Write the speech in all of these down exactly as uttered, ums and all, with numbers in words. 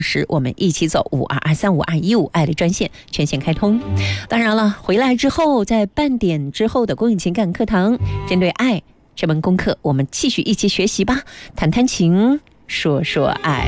时我们一起走，五二二三五二一五，爱的专线全线开通。当然了，回来之后，在半点之后的公益情感课堂，针对爱这门功课，我们继续一起学习吧，谈谈情，说说爱。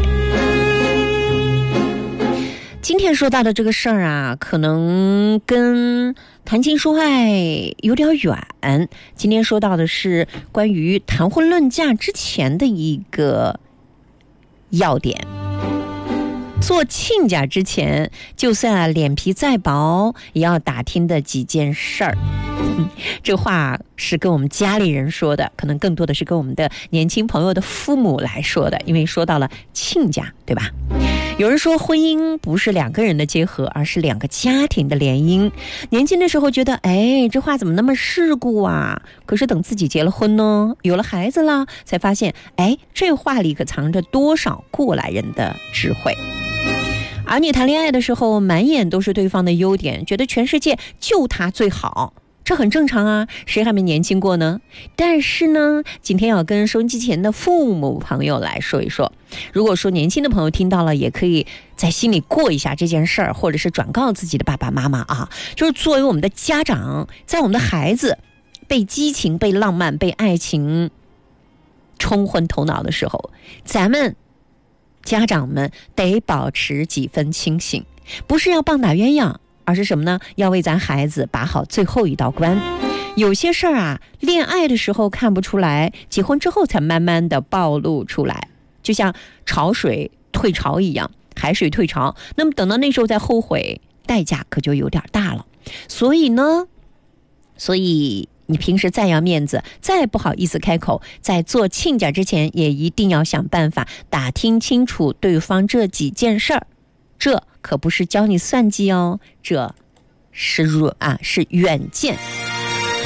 今天说到的这个事儿啊，可能跟谈情说爱有点远。今天说到的是关于谈婚论嫁之前的一个要点。做亲家之前，就算啊脸皮再薄，也要打听的几件事儿。嗯，这话是跟我们家里人说的，可能更多的是跟我们的年轻朋友的父母来说的，因为说到了亲家，对吧？有人说婚姻不是两个人的结合，而是两个家庭的联姻。年轻的时候觉得，哎，这话怎么那么世故啊？可是等自己结了婚呢，有了孩子了，才发现，哎，这话里可藏着多少过来人的智慧。而你谈恋爱的时候，满眼都是对方的优点，觉得全世界就他最好，这很正常啊，谁还没年轻过呢？但是呢，今天要跟收音机前的父母朋友来说一说，如果说年轻的朋友听到了，也可以在心里过一下这件事儿，或者是转告自己的爸爸妈妈啊，就是作为我们的家长，在我们的孩子被激情、被浪漫、被爱情冲昏头脑的时候，咱们家长们得保持几分清醒，不是要棒打鸳鸯，而是什么呢？要为咱孩子把好最后一道关。有些事儿啊，恋爱的时候看不出来，结婚之后才慢慢的暴露出来，就像潮水退潮一样，海水退潮，那么等到那时候再后悔，代价可就有点大了。所以呢，所以你平时再要面子，再不好意思开口，在做亲家之前，也一定要想办法打听清楚对方这几件事儿。这可不是教你算计哦，这是啊是远见。